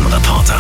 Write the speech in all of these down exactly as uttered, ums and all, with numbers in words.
Straßenreporter.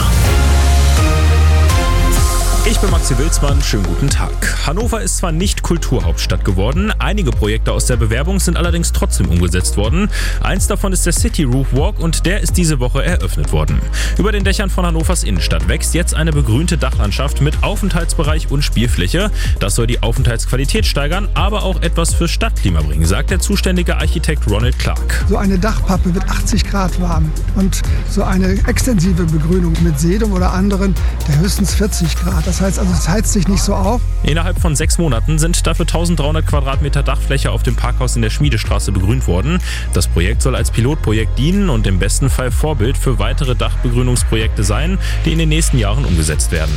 Ich bin Maxi Wilsmann, schönen guten Tag. Hannover ist zwar nicht Kulturhauptstadt geworden, einige Projekte aus der Bewerbung sind allerdings trotzdem umgesetzt worden. Eins davon ist der City Roof Walk und der ist diese Woche eröffnet worden. Über den Dächern von Hannovers Innenstadt wächst jetzt eine begrünte Dachlandschaft mit Aufenthaltsbereich und Spielfläche. Das soll die Aufenthaltsqualität steigern, aber auch etwas fürs Stadtklima bringen, sagt der zuständige Architekt Ronald Clark. So eine Dachpappe wird achtzig Grad warm und so eine extensive Begrünung mit Sedum oder anderen, der höchstens vierzig Grad. Das heißt also, es heizt sich nicht so auf. Innerhalb von sechs Monaten sind dafür eintausenddreihundert Quadratmeter Dachfläche auf dem Parkhaus in der Schmiedestraße begrünt worden. Das Projekt soll als Pilotprojekt dienen und im besten Fall Vorbild für weitere Dachbegrünungsprojekte sein, die in den nächsten Jahren umgesetzt werden.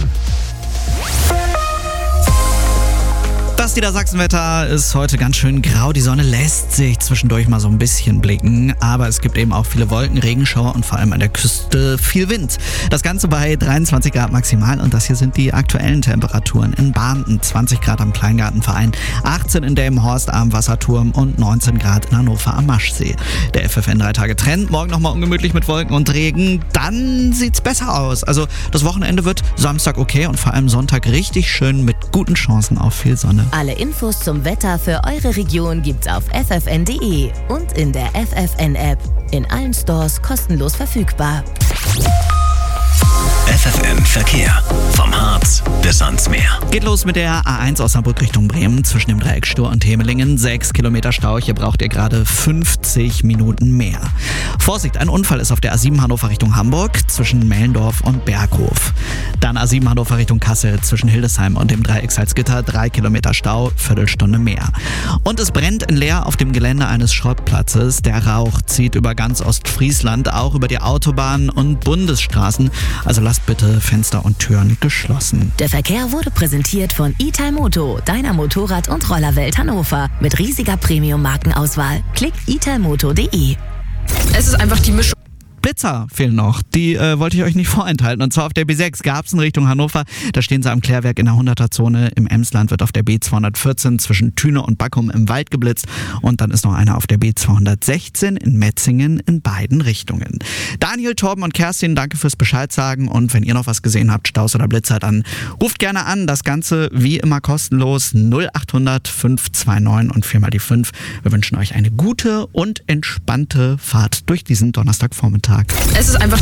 Das Niedersachsenwetter ist heute ganz schön grau. Die Sonne lässt sich zwischendurch mal so ein bisschen blicken, aber es gibt eben auch viele Wolken, Regenschauer und vor allem an der Küste viel Wind. Das Ganze bei dreiundzwanzig Grad maximal und das hier sind die aktuellen Temperaturen in Barnden. zwanzig Grad am Kleingartenverein, achtzehn in Delmenhorst am Wasserturm und neunzehn Grad in Hannover am Maschsee. Der F F N drei Tage Trend, morgen nochmal ungemütlich mit Wolken und Regen, dann sieht's besser aus. Also das Wochenende wird Samstag okay und vor allem Sonntag richtig schön mit guten Chancen auf viel Sonne. Alle Infos zum Wetter für eure Region gibt's auf f f n punkt d e und in der F F N-App. In allen Stores kostenlos verfügbar. F F N Verkehr. Vom Harz bis ans Meer. Geht los mit der A eins Osnabrück Richtung Bremen zwischen dem Dreieck Stur und Hemelingen. sechs Kilometer Stau, hier braucht ihr gerade fünfzig Minuten mehr. Vorsicht, ein Unfall ist auf der A sieben Hannover Richtung Hamburg zwischen Mellendorf und Berghof. Dann A sieben Hannover Richtung Kassel zwischen Hildesheim und dem Dreieck Salzgitter. drei Kilometer Stau, Viertelstunde mehr. Und es brennt in Leer auf dem Gelände eines Schrottplatzes. Der Rauch zieht über ganz Ostfriesland, auch über die Autobahnen und Bundesstraßen. Also lasst bitte Fenster und Türen geschlossen. Der Verkehr wurde präsentiert von Italmoto, deiner Motorrad- und Rollerwelt Hannover. Mit riesiger Premium-Markenauswahl. Klick italmoto punkt de. Es ist einfach die Mischung. Blitzer fehlen noch, die äh, wollte ich euch nicht vorenthalten. Und zwar auf der B sechs Garbsen Richtung Hannover. Da stehen sie am Klärwerk in der hunderter-Zone. Im Emsland wird auf der B zweihundertvierzehn zwischen Thüne und Backum im Wald geblitzt. Und dann ist noch einer auf der B zweihundertsechzehn in Metzingen in beiden Richtungen. Daniel, Torben und Kerstin, danke fürs Bescheid sagen. Und wenn ihr noch was gesehen habt, Staus oder Blitzer, dann ruft gerne an. Das Ganze wie immer kostenlos null achthundert fünf zwei neun und viermal die fünf. Wir wünschen euch eine gute und entspannte Fahrt durch diesen Donnerstagvormittag. Es ist einfach